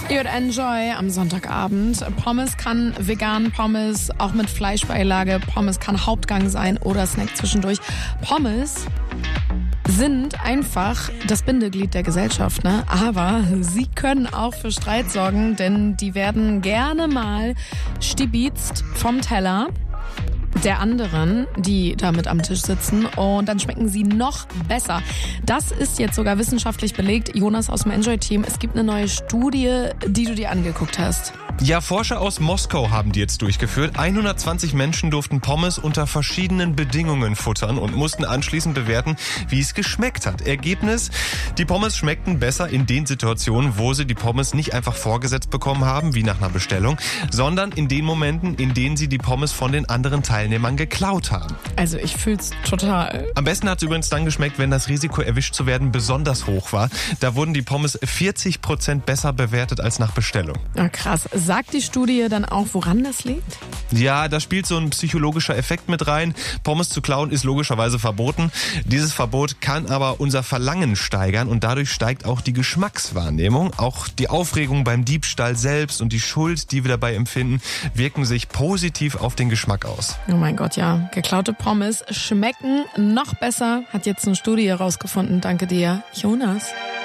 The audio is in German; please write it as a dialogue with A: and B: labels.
A: Ihr hört Enjoy am Sonntagabend. Pommes kann vegan, Pommes auch mit Fleischbeilage, Pommes kann Hauptgang sein oder Snack zwischendurch. Pommes sind einfach das Bindeglied der Gesellschaft, ne? Aber sie können auch für Streit sorgen, denn die werden gerne mal stibitzt vom Teller der anderen, die da mit am Tisch sitzen, und dann schmecken sie noch besser. Das ist jetzt sogar wissenschaftlich belegt. Jonas aus dem Enjoy-Team, es gibt eine neue Studie, die du dir angeguckt hast.
B: Ja, Forscher aus Moskau haben die jetzt durchgeführt. 120 Menschen durften Pommes unter verschiedenen Bedingungen futtern und mussten anschließend bewerten, wie es geschmeckt hat. Ergebnis: Die Pommes schmeckten besser in den Situationen, wo sie die Pommes nicht einfach vorgesetzt bekommen haben, wie nach einer Bestellung, sondern in den Momenten, in denen sie die Pommes von den anderen Teilnehmern geklaut haben.
A: Also ich fühl's total.
B: Am besten hat es übrigens dann geschmeckt, wenn das Risiko, erwischt zu werden, besonders hoch war. Da wurden die Pommes 40% besser bewertet als nach Bestellung.
A: Ah, krass. Sagt die Studie dann auch, woran das liegt?
B: Ja, da spielt so ein psychologischer Effekt mit rein. Pommes zu klauen ist logischerweise verboten. Dieses Verbot kann aber unser Verlangen steigern und dadurch steigt auch die Geschmackswahrnehmung. Auch die Aufregung beim Diebstahl selbst und die Schuld, die wir dabei empfinden, wirken sich positiv auf den Geschmack aus.
A: Oh mein Gott, ja. Geklaute Pommes schmecken noch besser, hat jetzt eine Studie herausgefunden. Danke dir, Jonas.